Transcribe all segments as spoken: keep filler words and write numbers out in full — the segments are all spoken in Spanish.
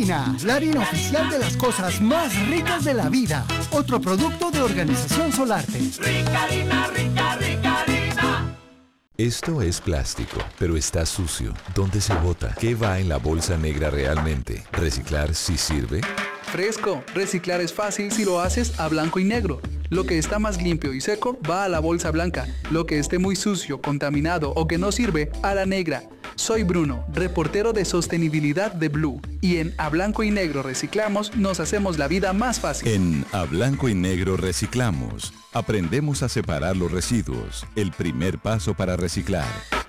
Harina, la harina oficial de las cosas más ricas de la vida. Otro producto de Organización Solarte. Rica harina, rica, rica harina. Esto es plástico, pero está sucio. ¿Dónde se bota? ¿Qué va en la bolsa negra realmente? ¿Reciclar sí sirve? Fresco, reciclar es fácil si lo haces a blanco y negro. Lo que está más limpio y seco va a la bolsa blanca. Lo que esté muy sucio, contaminado o que no sirve, a la negra. Soy Bruno, reportero de sostenibilidad de Blue. Y en A Blanco y Negro Reciclamos nos hacemos la vida más fácil. En A Blanco y Negro Reciclamos, aprendemos a separar los residuos. El primer paso para reciclar.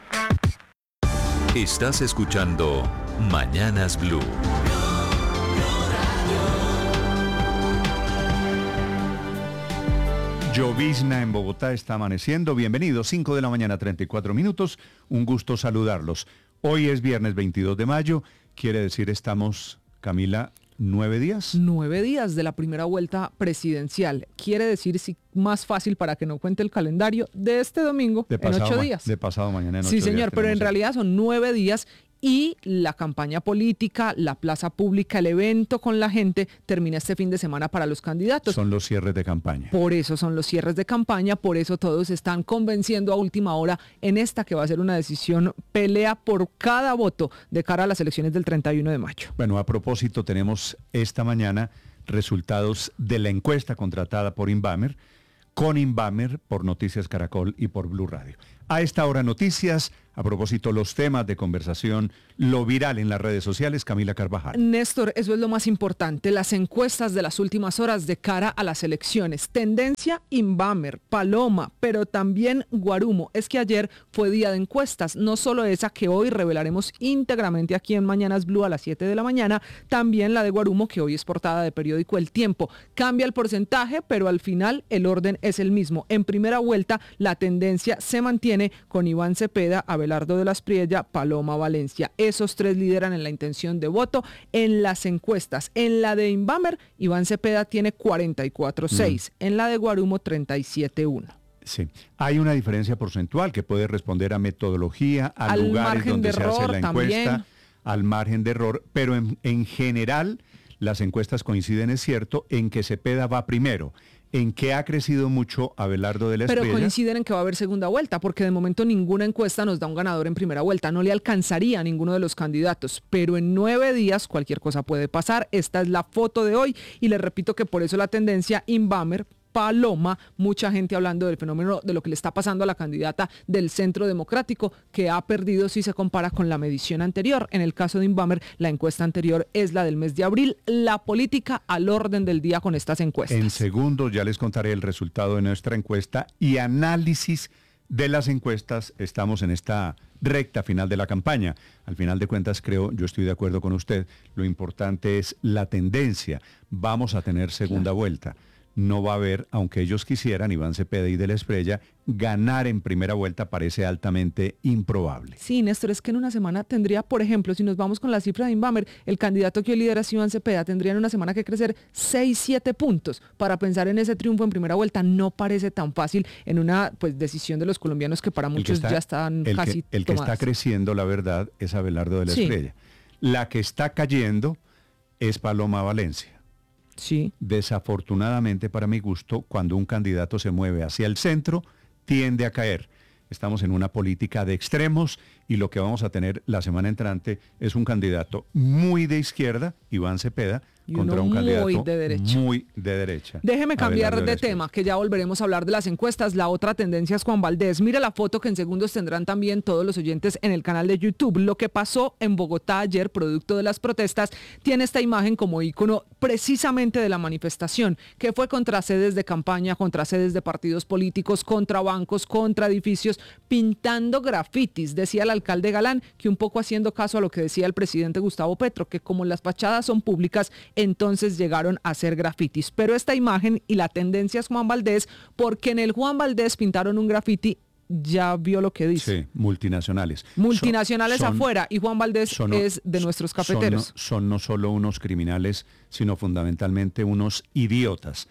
Estás escuchando Mañanas Blue. Llovizna en Bogotá está amaneciendo. Bienvenidos, cinco de la mañana, treinta y cuatro minutos. Un gusto saludarlos. Hoy es viernes veintidós de mayo. Quiere decir, estamos, Camila, ¿nueve días? Nueve días de la primera vuelta presidencial. Quiere decir, si más fácil para que no cuente el calendario, de este domingo de en ocho ma- días. De pasado mañana en ocho sí, días. Sí, señor, pero en el... realidad son nueve días. Y la campaña política, la plaza pública, el evento con la gente termina este fin de semana para los candidatos. Son los cierres de campaña. Por eso son los cierres de campaña, por eso todos están convenciendo a última hora en esta que va a ser una decisión, pelea por cada voto de cara a las elecciones del treinta y uno de mayo. Bueno, a propósito, tenemos esta mañana resultados de la encuesta contratada por Inbamer, con Inbamer, por Noticias Caracol y por Blue Radio. A esta hora noticias, a propósito los temas de conversación, lo viral en las redes sociales, Camila Carvajal. Néstor, eso es lo más importante, las encuestas de las últimas horas de cara a las elecciones. Tendencia Inbamer, Paloma, pero también Guarumo. Es que ayer fue día de encuestas, no solo esa que hoy revelaremos íntegramente aquí en Mañanas Blue a las siete de la mañana, también la de Guarumo, que hoy es portada de periódico El Tiempo. Cambia el porcentaje, pero al final el orden es el mismo. En primera vuelta, la tendencia se mantiene con Iván Cepeda, Abelardo de la Espriella, Paloma Valencia. Esos tres lideran en la intención de voto en las encuestas. En la de Inbamer, Iván Cepeda tiene cuarenta y cuatro punto seis. Mm. En la de Guarumo, treinta y siete punto uno. Sí, hay una diferencia porcentual que puede responder a metodología, a al lugares donde se hace la encuesta, también. Al margen de error, pero en, en general las encuestas coinciden, es cierto, en que Cepeda va primero, en que ha crecido mucho Abelardo de la Espriella. Pero coinciden en que va a haber segunda vuelta, porque de momento ninguna encuesta nos da un ganador en primera vuelta, no le alcanzaría a ninguno de los candidatos, pero en nueve días cualquier cosa puede pasar. Esta es la foto de hoy y les repito que por eso la tendencia Inbamer, Paloma, mucha gente hablando del fenómeno de lo que le está pasando a la candidata del Centro Democrático, que ha perdido si se compara con la medición anterior. En el caso de Inbamer, la encuesta anterior es la del mes de abril. La política al orden del día con estas encuestas. En segundos ya les contaré el resultado de nuestra encuesta y análisis de las encuestas. Estamos en esta recta final de la campaña. Al final de cuentas, creo, yo estoy de acuerdo con usted, lo importante es la tendencia. Vamos a tener segunda claro. vuelta. No va a haber, aunque ellos quisieran, Iván Cepeda y de la Espriella, ganar en primera vuelta parece altamente improbable. Sí, Néstor, es que en una semana tendría, por ejemplo, si nos vamos con la cifra de Inbamer, el candidato que hoy lidera es Iván Cepeda, tendría en una semana que crecer seis, siete puntos para pensar en ese triunfo en primera vuelta. No parece tan fácil en una pues decisión de los colombianos que para muchos que está, ya están el casi que, El tomadas. que está creciendo, la verdad, es Abelardo de la sí. Espriella. La que está cayendo es Paloma Valencia. Sí. Desafortunadamente, para mi gusto, cuando un candidato se mueve hacia el centro, tiende a caer. Estamos en una política de extremos y lo que vamos a tener la semana entrante es un candidato muy de izquierda, Iván Cepeda, y contra uno un candidato muy de derecha. Muy de derecha. Déjeme cambiar de, de tema, que ya volveremos a hablar de las encuestas. La otra tendencia es Juan Valdés. Mira la foto que en segundos tendrán también todos los oyentes en el canal de YouTube. Lo que pasó en Bogotá ayer, producto de las protestas, tiene esta imagen como ícono precisamente de la manifestación, que fue contra sedes de campaña, contra sedes de partidos políticos, contra bancos, contra edificios, pintando grafitis. Decía el alcalde Galán que un poco haciendo caso a lo que decía el presidente Gustavo Petro, que como las fachadas son públicas, entonces llegaron a hacer grafitis. Pero esta imagen y la tendencia es Juan Valdés, porque en el Juan Valdés pintaron un grafiti, ya vio lo que dice. Sí, multinacionales. Multinacionales son, afuera, y Juan Valdés son, es de nuestros cafeteros. Son, son no solo unos criminales, sino fundamentalmente unos idiotas.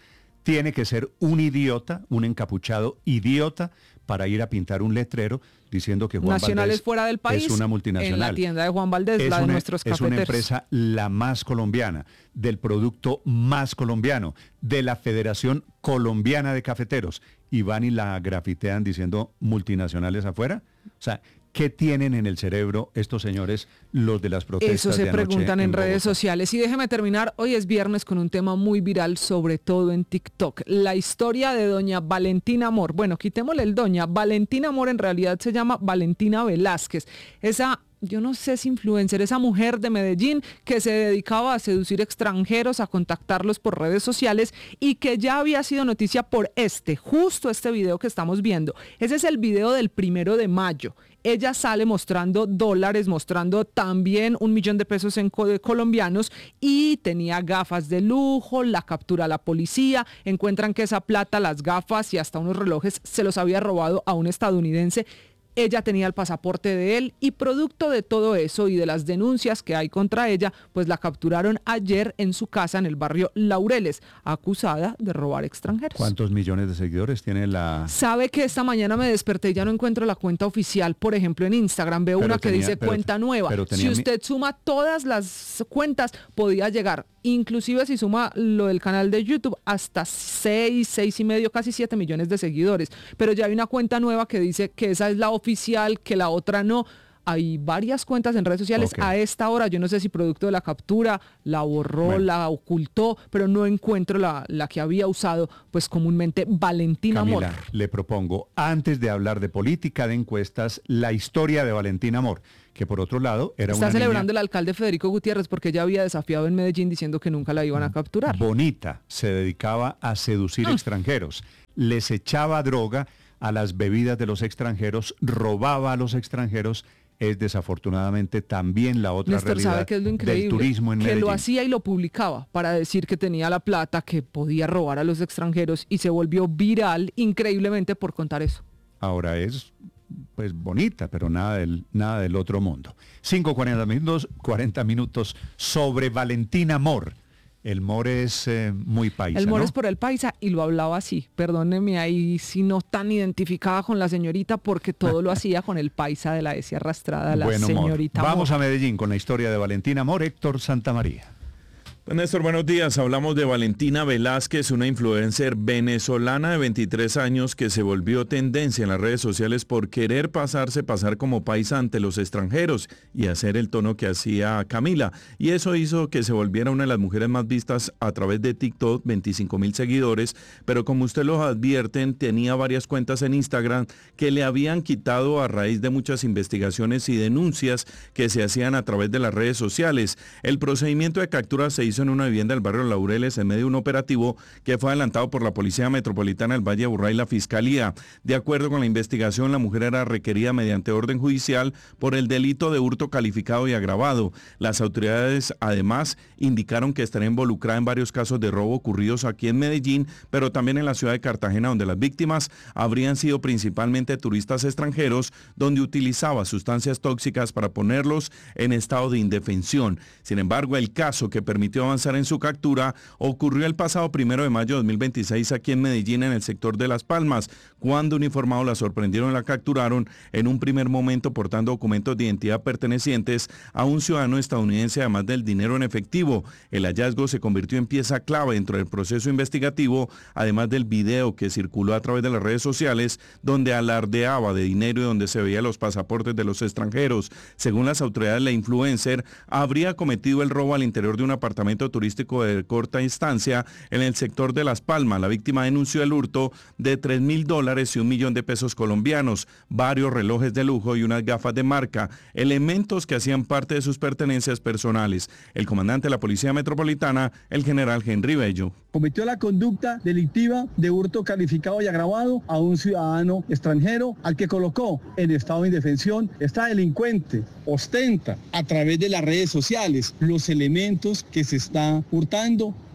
tiene que ser un idiota, un encapuchado idiota, para ir a pintar un letrero diciendo que Juan Nacionales Valdés fuera del país, es una multinacional. en la tienda de Juan Valdés, es la de una, nuestros es cafeteros. una empresa la más colombiana, del producto más colombiano, de la Federación Colombiana de Cafeteros, y van y la grafitean diciendo multinacionales afuera. O sea, ¿qué tienen en el cerebro estos señores, los de las protestas? Eso se de anoche preguntan en, en redes Bogotá? sociales. Y déjeme terminar, hoy es viernes con un tema muy viral, sobre todo en TikTok. La historia de doña Valentina Amor. Bueno, quitémosle el doña. Valentina Amor en realidad se llama Valentina Velázquez. Esa... yo no sé si influencer, esa mujer de Medellín que se dedicaba a seducir extranjeros, a contactarlos por redes sociales y que ya había sido noticia por este, justo este video que estamos viendo. Ese es el video del primero de mayo. Ella sale mostrando dólares, mostrando también un millón de pesos en co- colombianos y tenía gafas de lujo, la captura la policía, encuentran que esa plata, las gafas y hasta unos relojes se los había robado a un estadounidense. Ella tenía el pasaporte de él y producto de todo eso y de las denuncias que hay contra ella, pues la capturaron ayer en su casa en el barrio Laureles, acusada de robar extranjeros. ¿Cuántos millones de seguidores tiene la...? Sabe que esta mañana me desperté y ya no encuentro la cuenta oficial, por ejemplo en Instagram veo Pero una que tenía- dice pero- cuenta nueva. pero tenía Si mi- usted suma todas las cuentas, podía llegar, inclusive si suma lo del canal de YouTube, hasta seis, seis y medio, casi siete millones de seguidores. Pero ya hay una cuenta nueva que dice que esa es la oficial, que la otra no. Hay varias cuentas en redes sociales. Ok. A esta hora, yo no sé si producto de la captura, la borró, Bueno. la ocultó, pero no encuentro la, la que había usado, pues comúnmente Valentina Amor. Camila, le propongo, antes de hablar de política, de encuestas, la historia de Valentina Amor, que por otro lado era Está una celebrando niña el alcalde Federico Gutiérrez porque ella había desafiado en Medellín diciendo que nunca la iban a capturar. bonita, se dedicaba a seducir extranjeros, les echaba droga a las bebidas de los extranjeros, robaba a los extranjeros. Es desafortunadamente también la otra Néstor, realidad ¿sabe qué es lo increíble? del turismo en que Medellín. lo hacía y lo publicaba para decir que tenía la plata, que podía robar a los extranjeros y se volvió viral increíblemente por contar eso. Ahora es pues bonita, pero nada del, nada del otro mundo. cinco cuarenta minutos, cuarenta minutos sobre Valentina Amor. El Mor es eh, muy paisa, El Mor ¿no? es por el paisa y lo hablaba así. Perdóneme ahí si no tan identificada con la señorita porque todo lo hacía con el paisa de la S arrastrada, la Buen humor. señorita Vamos Mor. a Medellín con la historia de Valentina Amor, Héctor Santamaría. Don Néstor, buenos días. Hablamos de Valentina Velázquez, una influencer venezolana de veintitrés años que se volvió tendencia en las redes sociales por querer pasarse, pasar como paisa ante los extranjeros y hacer el tono que hacía Camila. Y eso hizo que se volviera una de las mujeres más vistas a través de TikTok, veinticinco mil seguidores, pero como usted los advierten, tenía varias cuentas en Instagram que le habían quitado a raíz de muchas investigaciones y denuncias que se hacían a través de las redes sociales. El procedimiento de captura se hizo en una vivienda del barrio Laureles en medio de un operativo que fue adelantado por la Policía Metropolitana del Valle de Aburrá y la Fiscalía. De acuerdo con la investigación, la mujer era requerida mediante orden judicial por el delito de hurto calificado y agravado. Las autoridades además indicaron que estaría involucrada en varios casos de robo ocurridos aquí en Medellín, pero también en la ciudad de Cartagena, donde las víctimas habrían sido principalmente turistas extranjeros, donde utilizaba sustancias tóxicas para ponerlos en estado de indefensión. Sin embargo, el caso que permitió avanzar en su captura ocurrió el pasado primero de mayo de dos mil veintiséis aquí en Medellín, en el sector de Las Palmas, cuando uniformados la sorprendieron y la capturaron en un primer momento portando documentos de identidad pertenecientes a un ciudadano estadounidense, además del dinero en efectivo. El hallazgo se convirtió en pieza clave dentro del proceso investigativo, además del video que circuló a través de las redes sociales, donde alardeaba de dinero y donde se veía los pasaportes de los extranjeros. Según las autoridades, la influencer habría cometido el robo al interior de un apartamento turístico de corta instancia en el sector de Las Palmas. La víctima denunció el hurto de tres mil dólares y un millón de pesos colombianos, varios relojes de lujo y unas gafas de marca, elementos que hacían parte de sus pertenencias personales. El comandante de la Policía Metropolitana, el general Henry Bello. Cometió la conducta delictiva de hurto calificado y agravado a un ciudadano extranjero al que colocó en estado de indefensión. Esta delincuente ostenta a través de las redes sociales los elementos que se está hurtando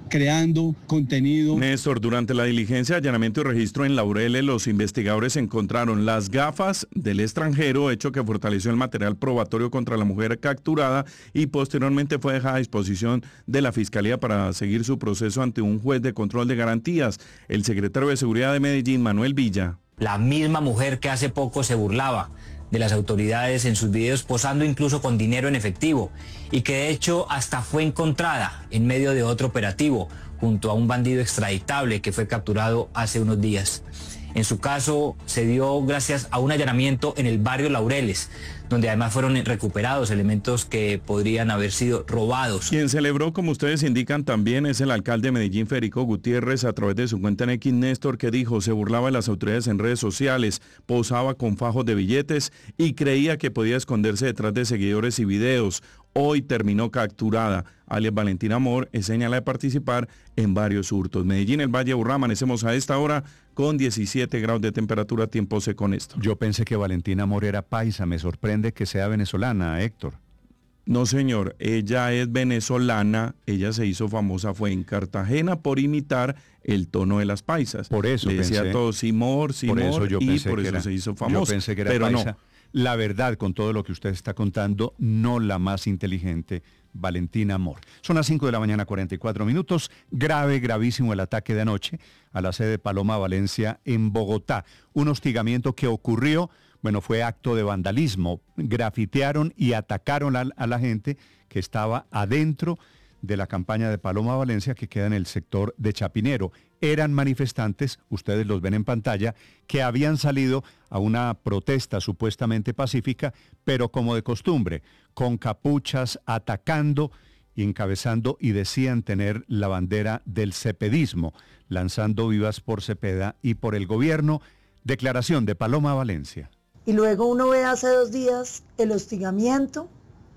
creando contenido. Néstor, durante la diligencia de allanamiento y registro en Laureles, los investigadores encontraron las gafas del extranjero, hecho que fortaleció el material probatorio contra la mujer capturada y posteriormente fue dejada a disposición de la Fiscalía para seguir su proceso ante un juez de control de garantías. El secretario de Seguridad de Medellín, Manuel Villa. La misma mujer que hace poco se burlaba de las autoridades en sus videos, posando incluso con dinero en efectivo, y que de hecho hasta fue encontrada en medio de otro operativo junto a un bandido extraditable que fue capturado hace unos días. En su caso se dio gracias a un allanamiento en el barrio Laureles, donde además fueron recuperados elementos que podrían haber sido robados. Quien celebró, como ustedes indican, también es el alcalde de Medellín, Federico Gutiérrez, a través de su cuenta en X, Néstor, que dijo se burlaba de las autoridades en redes sociales, posaba con fajos de billetes y creía que podía esconderse detrás de seguidores y videos. Hoy terminó capturada, alias Valentina Amor, es señala de participar en varios hurtos. Medellín, el Valle de Aburrá, amanecemos a esta hora con diecisiete grados de temperatura, tiempo seco, Néstor. Yo pensé que Valentina Amor era paisa, me sorprende que sea venezolana, Héctor. No, señor, ella es venezolana, ella se hizo famosa, fue en Cartagena por imitar el tono de las paisas. Por eso Le decía pensé, todo Simor, Simor, por eso yo y pensé por que eso era, se hizo famosa. Yo pensé que era pero paisa. No. La verdad, con todo lo que usted está contando, no la más inteligente, Valentina Amor. Son las cinco de la mañana, cuarenta y cuatro minutos. Grave, gravísimo el ataque de anoche a la sede de Paloma Valencia en Bogotá. Un hostigamiento que ocurrió, bueno, fue acto de vandalismo. Grafitearon y atacaron a, a la gente que estaba adentro de la campaña de Paloma Valencia, que queda en el sector de Chapinero. Eran manifestantes, ustedes los ven en pantalla, que habían salido a una protesta supuestamente pacífica, pero como de costumbre, con capuchas, atacando y encabezando, y decían tener la bandera del cepedismo, lanzando vivas por Cepeda y por el gobierno. Declaración de Paloma Valencia. Y luego uno ve hace dos días el hostigamiento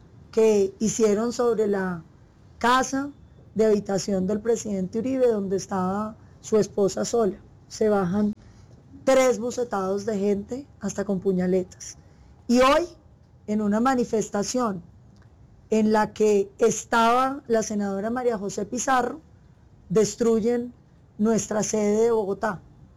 que hicieron sobre la casa de habitación del presidente Uribe, donde estaba su esposa sola. Se bajan tres bucetados de gente, hasta con puñaletas. Y hoy, en una manifestación en la que estaba la senadora María José Pizarro, destruyen nuestra sede de Bogotá.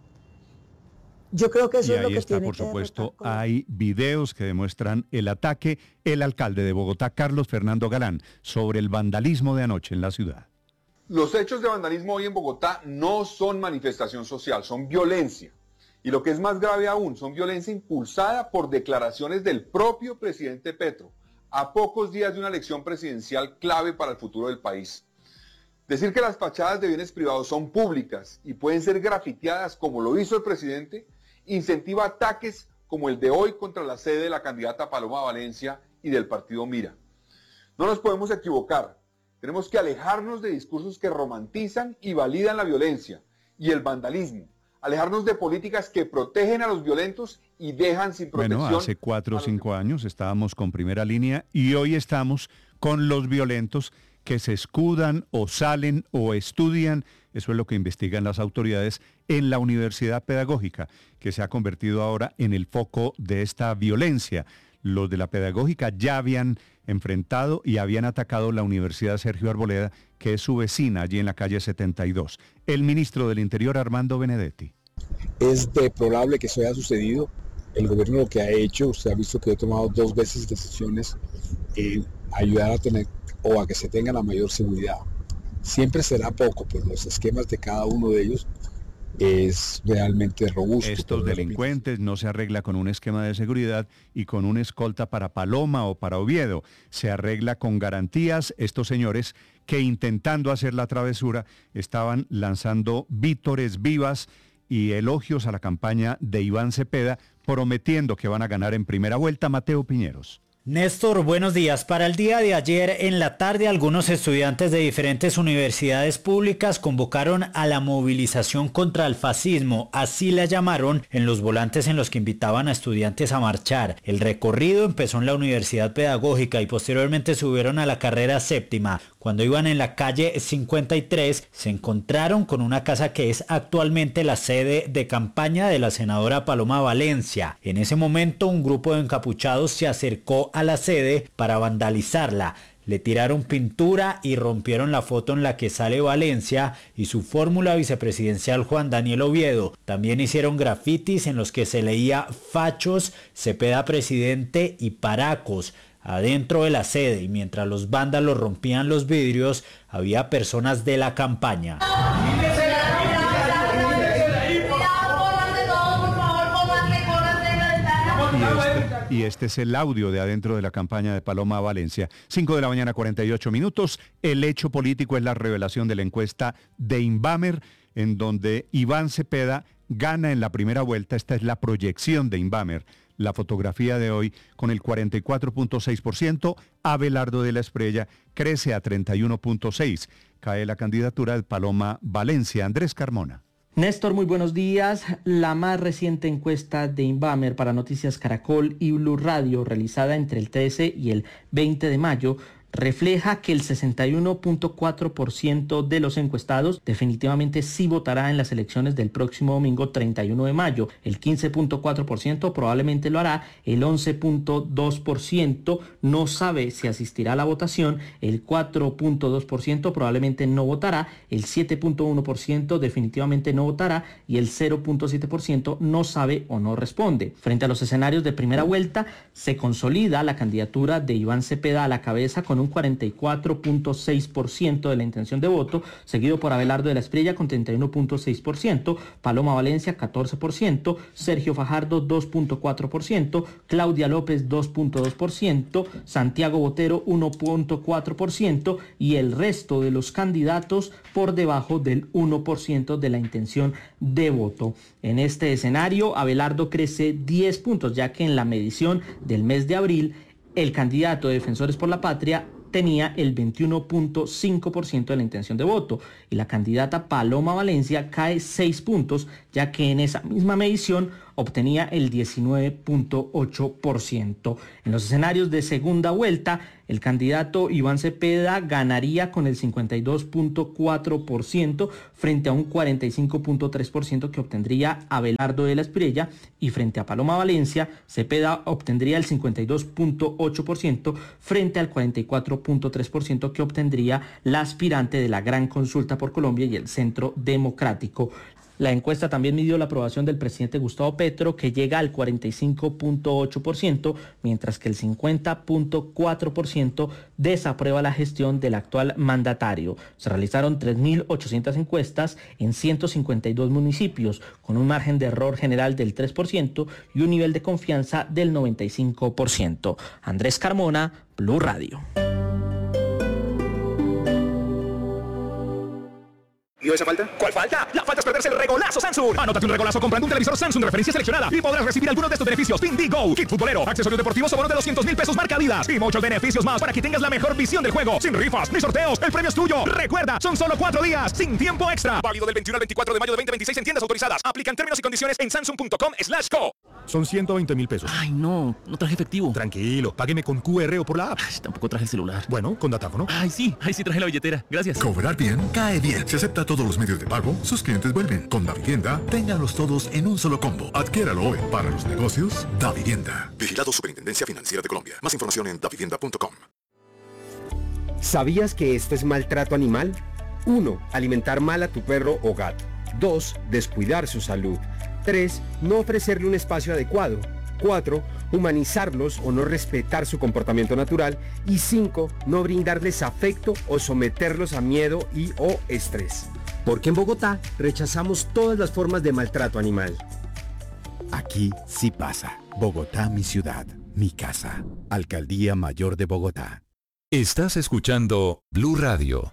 Yo creo que eso y es lo ahí que está, tiene por que supuesto, hay videos que demuestran el ataque. El alcalde de Bogotá, Carlos Fernando Galán, sobre el vandalismo de anoche en la ciudad. Los hechos de vandalismo hoy en Bogotá no son manifestación social, son violencia. Y lo que es más grave aún, son violencia impulsada por declaraciones del propio presidente Petro, a pocos días de una elección presidencial clave para el futuro del país. Decir que las fachadas de bienes privados son públicas y pueden ser grafiteadas como lo hizo el presidente, incentiva ataques como el de hoy contra la sede de la candidata Paloma Valencia y del partido Mira. No nos podemos equivocar, tenemos que alejarnos de discursos que romantizan y validan la violencia y el vandalismo, alejarnos de políticas que protegen a los violentos y dejan sin protección. Bueno, hace cuatro o cinco años estábamos con Primera Línea y hoy estamos con los violentos que se escudan o salen o estudian, eso es lo que investigan las autoridades, en la Universidad Pedagógica, que se ha convertido ahora en el foco de esta violencia. Los de la Pedagógica ya habían enfrentado y habían atacado la Universidad Sergio Arboleda, que es su vecina allí en la calle setenta y dos. El ministro del Interior, Armando Benedetti. Es deplorable que eso haya sucedido. El gobierno lo que ha hecho, usted ha visto que he tomado dos veces decisiones en ayudar a tener o a que se tenga la mayor seguridad. Siempre será poco, pero los esquemas de cada uno de ellos es realmente robusto. Estos delincuentes no se arregla con un esquema de seguridad y con una escolta para Paloma o para Oviedo. Se arregla con garantías. Estos señores que intentando hacer la travesura estaban lanzando vítores vivas y elogios a la campaña de Iván Cepeda, prometiendo que van a ganar en primera vuelta. Mateo Piñeros. Néstor, buenos días. Para el día de ayer en la tarde, algunos estudiantes de diferentes universidades públicas convocaron a la movilización contra el fascismo, así la llamaron, en los volantes en los que invitaban a estudiantes a marchar. El recorrido empezó en la Universidad Pedagógica y posteriormente subieron a la carrera séptima. Cuando iban en la calle cincuenta y tres, se encontraron con una casa que es actualmente la sede de campaña de la senadora Paloma Valencia. En ese momento, un grupo de encapuchados se acercó a la sede para vandalizarla. Le tiraron pintura y rompieron la foto en la que sale Valencia y su fórmula vicepresidencial Juan Daniel Oviedo. También hicieron grafitis en los que se leía fachos, Cepeda presidente y paracos adentro de la sede, y mientras los vándalos rompían los vidrios, había personas de la campaña. Y este, y este es el audio de adentro de la campaña de Paloma Valencia. cinco de la mañana, cuarenta y ocho minutos. El hecho político es la revelación de la encuesta de Inbamer, en donde Iván Cepeda gana en la primera vuelta. Esta es la proyección de Inbamer. La fotografía de hoy con el cuarenta y cuatro punto seis por ciento. Abelardo de la Espriella crece a treinta y uno punto seis por ciento. Cae la candidatura de Paloma Valencia. Andrés Carmona. Néstor, muy buenos días. La más reciente encuesta de Inbamer para Noticias Caracol y Blue Radio, realizada entre el trece y el veinte de mayo, refleja que el sesenta y uno punto cuatro por ciento de los encuestados definitivamente sí votará en las elecciones del próximo domingo treinta y uno de mayo. El quince punto cuatro por ciento probablemente lo hará, el once punto dos por ciento no sabe si asistirá a la votación, el cuatro punto dos por ciento probablemente no votará, el siete punto uno por ciento definitivamente no votará y el cero punto siete por ciento no sabe o no responde. Frente a los escenarios de primera vuelta, se consolida la candidatura de Iván Cepeda a la cabeza con un cuarenta y cuatro punto seis por ciento de la intención de voto, seguido por Abelardo de la Espriella con treinta y uno punto seis por ciento, Paloma Valencia catorce por ciento, Sergio Fajardo dos punto cuatro por ciento, Claudia López dos punto dos por ciento, Santiago Botero uno punto cuatro por ciento y el resto de los candidatos por debajo del uno por ciento de la intención de voto. En este escenario, Abelardo crece diez puntos, ya que en la medición del mes de abril, el candidato de Defensores por la Patria tenía el veintiuno punto cinco por ciento de la intención de voto y la candidata Paloma Valencia cae seis puntos, ya que en esa misma medición obtenía el diecinueve punto ocho por ciento. En los escenarios de segunda vuelta, el candidato Iván Cepeda ganaría con el cincuenta y dos punto cuatro por ciento frente a un cuarenta y cinco punto tres por ciento que obtendría Abelardo de la Espriella, y frente a Paloma Valencia, Cepeda obtendría el cincuenta y dos punto ocho por ciento frente al cuarenta y cuatro punto tres por ciento que obtendría la aspirante de la Gran Consulta por Colombia y el Centro Democrático. La encuesta también midió la aprobación del presidente Gustavo Petro, que llega al cuarenta y cinco punto ocho por ciento, mientras que el cincuenta punto cuatro por ciento desaprueba la gestión del actual mandatario. Se realizaron tres mil ochocientas encuestas en ciento cincuenta y dos municipios, con un margen de error general del tres por ciento y un nivel de confianza del noventa y cinco por ciento. Andrés Carmona, Blue Radio. ¿Y esa falta? ¿Cuál falta? La falta es perderse el regolazo Samsung. Anótate un regolazo comprando un televisor Samsung de referencia seleccionada y podrás recibir algunos de estos beneficios. Pindigo, kit futbolero, accesorios deportivos o bono de doscientos mil pesos marca Adidas y muchos beneficios más para que tengas la mejor visión del juego. Sin rifas ni sorteos, el premio es tuyo. Recuerda, son solo cuatro días, sin tiempo extra. Válido del veintiuno al veinticuatro de mayo de veinte veintiséis en tiendas autorizadas. Aplican términos y condiciones en samsung punto com slash co. Son ciento veinte mil pesos. Ay, no, no traje efectivo. Tranquilo, págueme con Q R o por la app. Ay, tampoco traje el celular. Bueno, con datáfono. Ay, sí, ay, sí traje la billetera. Gracias. Cobrar bien, cae bien. Se acepta todos los medios de pago, sus clientes vuelven. Con Davivienda, ténganlos todos en un solo combo. Adquiéralo hoy. Para los negocios, Davivienda. Vigilado Superintendencia Financiera de Colombia. Más información en davivienda punto com. ¿Sabías que este es maltrato animal? uno. Alimentar mal a tu perro o gato. dos. Descuidar su salud. tres. No ofrecerle un espacio adecuado. cuatro. Humanizarlos o no respetar su comportamiento natural. Y cinco. No brindarles afecto o someterlos a miedo y o estrés. Porque en Bogotá rechazamos todas las formas de maltrato animal. Aquí sí pasa. Bogotá, mi ciudad, mi casa. Alcaldía Mayor de Bogotá. Estás escuchando Blue Radio.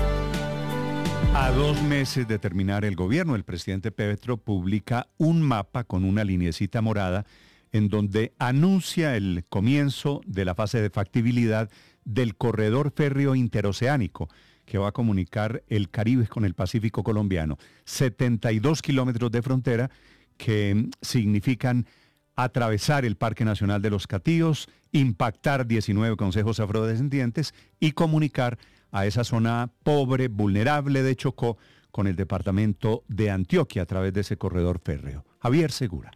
A dos meses de terminar el gobierno, el presidente Petro publica un mapa con una linecita morada en donde anuncia el comienzo de la fase de factibilidad del corredor férreo interoceánico que va a comunicar el Caribe con el Pacífico colombiano. setenta y dos kilómetros de frontera que significan atravesar el Parque Nacional de los Catíos, impactar diecinueve consejos afrodescendientes y comunicar a esa zona pobre, vulnerable de Chocó con el departamento de Antioquia a través de ese corredor férreo. Javier Segura.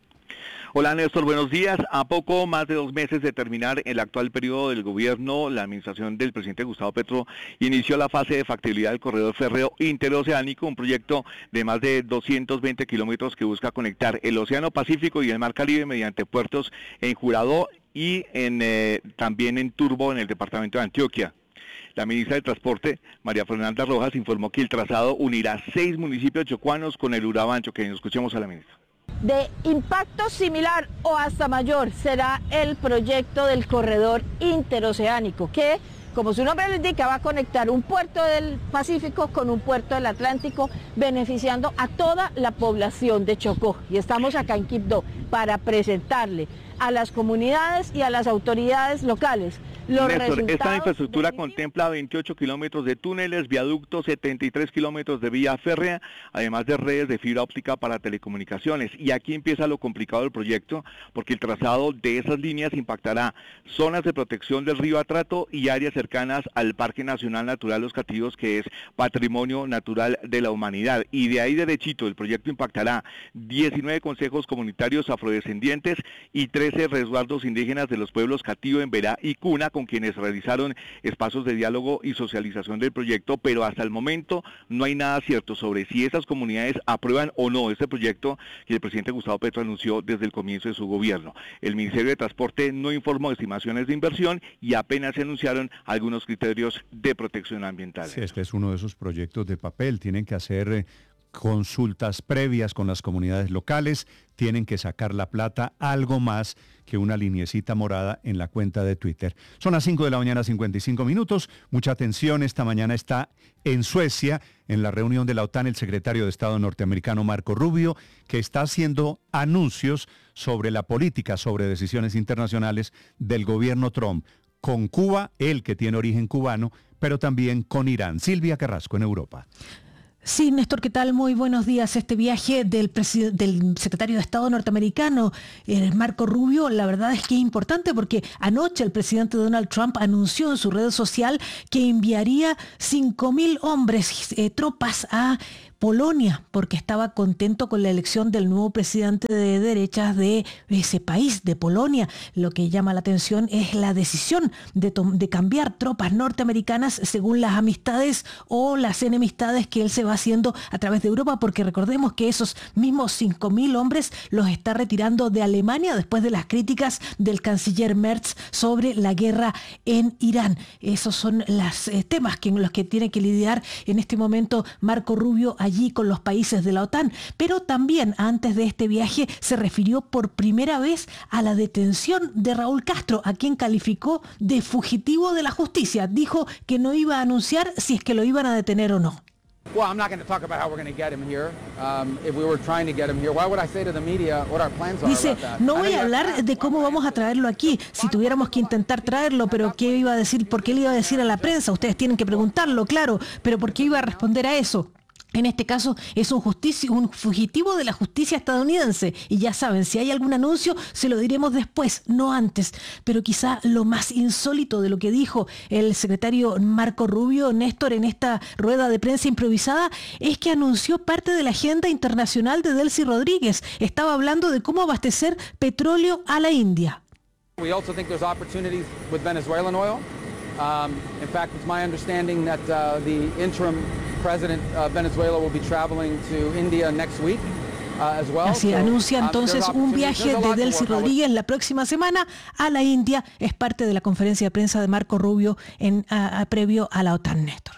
Hola Néstor, buenos días. A poco más de dos meses de terminar el actual periodo del gobierno, la administración del presidente Gustavo Petro inició la fase de factibilidad del corredor férreo interoceánico, un proyecto de más de doscientos veinte kilómetros que busca conectar el Océano Pacífico y el Mar Caribe mediante puertos en Jurado y en, eh, también en Turbo, en el departamento de Antioquia. La ministra de Transporte, María Fernanda Rojas, informó que el trazado unirá seis municipios chocuanos con el Urabá Antioqueño. Escuchemos a la ministra. De impacto similar o hasta mayor será el proyecto del corredor interoceánico, que, como su nombre lo indica, va a conectar un puerto del Pacífico con un puerto del Atlántico, beneficiando a toda la población de Chocó. Y estamos acá en Quibdó para presentarle a las comunidades y a las autoridades locales los Néstor, resultados. Esta infraestructura contempla veintiocho kilómetros de túneles, viaductos, setenta y tres kilómetros de vía férrea, además de redes de fibra óptica para telecomunicaciones. Y aquí empieza lo complicado del proyecto, porque el trazado de esas líneas impactará zonas de protección del río Atrato y áreas cercanas al Parque Nacional Natural Los Cativos, que es patrimonio natural de la humanidad. Y de ahí derechito el proyecto impactará diecinueve consejos comunitarios afrodescendientes y trece resguardos indígenas de los pueblos Catío, Emberá y Cuna, con quienes realizaron espacios de diálogo y socialización del proyecto, pero hasta el momento no hay nada cierto sobre si esas comunidades aprueban o no este proyecto que el presidente Gustavo Petro anunció desde el comienzo de su gobierno. El Ministerio de Transporte no informó estimaciones de inversión y apenas se anunciaron algunos criterios de protección ambiental. Sí, este es uno de esos proyectos de papel, tienen que hacer eh, consultas previas con las comunidades locales, tienen que sacar la plata, algo más que una liniecita morada en la cuenta de Twitter. Son las cinco de la mañana, cincuenta y cinco minutos. Mucha atención, esta mañana está en Suecia, en la reunión de la OTAN, el secretario de Estado norteamericano Marco Rubio, que está haciendo anuncios sobre la política, sobre decisiones internacionales del gobierno Trump, con Cuba, él que tiene origen cubano, pero también con Irán. Silvia Carrasco, en Europa. Sí, Néstor, ¿qué tal? Muy buenos días. Este viaje del, del secretario de Estado norteamericano, eh, Marco Rubio, la verdad es que es importante porque anoche el presidente Donald Trump anunció en su red social que enviaría cinco mil hombres, eh, tropas a Polonia, porque estaba contento con la elección del nuevo presidente de derechas de ese país, de Polonia. Lo que llama la atención es la decisión de, de cambiar tropas norteamericanas según las amistades o las enemistades que él se va haciendo a través de Europa, porque recordemos que esos mismos cinco mil hombres los está retirando de Alemania después de las críticas del canciller Merz sobre la guerra en Irán. Esos son los eh, temas que, en los que tiene que lidiar en este momento Marco Rubio allí con los países de la OTAN, pero también antes de este viaje se refirió por primera vez a la detención de Raúl Castro, a quien calificó de fugitivo de la justicia. Dijo que no iba a anunciar si es que lo iban a detener o no. Well, I'm not going to talk about how we're going to get him here. Um, if we were trying to get him here, why would I say to the media what our plans are Dice, about that? no voy a hablar de cómo vamos a traerlo aquí, si tuviéramos que intentar traerlo, pero ¿qué iba a decir? ¿Por qué le iba a decir a la prensa? Ustedes tienen que preguntarlo, claro, pero ¿por qué iba a responder a eso? En este caso es un, justicia, un fugitivo de la justicia estadounidense y ya saben, si hay algún anuncio se lo diremos después, no antes. Pero quizá lo más insólito de lo que dijo el secretario Marco Rubio, Néstor, en esta rueda de prensa improvisada, es que anunció parte de la agenda internacional de Delcy Rodríguez. Estaba hablando de cómo abastecer petróleo a la India. We also think there's opportunities with Venezuelan oil. Um, in fact, it's my understanding that uh, the interim president of Venezuela will be traveling to India next week. Uh, as well. Así so, anuncia um, entonces un viaje de Delcy Rodríguez la próxima semana a la India. Es parte de la conferencia de prensa de Marco Rubio en, a, a, previo a la OTAN, Néstor.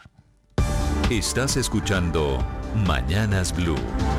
Estás escuchando Mañanas Blue.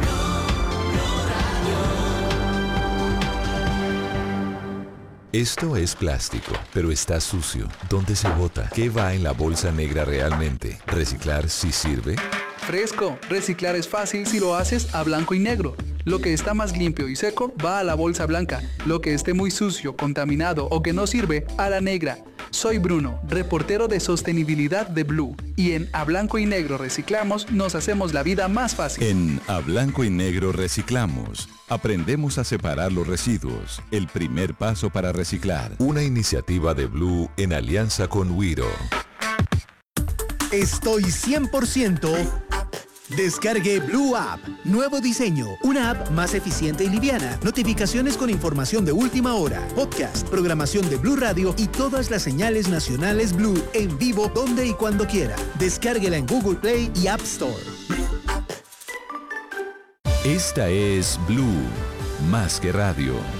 Esto es plástico, pero está sucio. ¿Dónde se bota? ¿Qué va en la bolsa negra realmente? ¿Reciclar sí sirve? Fresco, reciclar es fácil si lo haces a blanco y negro. Lo que está más limpio y seco va a la bolsa blanca. Lo que esté muy sucio, contaminado o que no sirve, a la negra. Soy Bruno, reportero de sostenibilidad de Blue. Y en A Blanco y Negro Reciclamos nos hacemos la vida más fácil. En A Blanco y Negro Reciclamos aprendemos a separar los residuos. El primer paso para reciclar. Una iniciativa de Blue en alianza con Wiro. Estoy cien por ciento Descargue Blue App. Nuevo diseño. Una app más eficiente y liviana. Notificaciones con información de última hora. Podcast, programación de Blue Radio y todas las señales nacionales Blue en vivo donde y cuando quiera. Descárguela en Google Play y App Store. Esta es Blue, más que radio.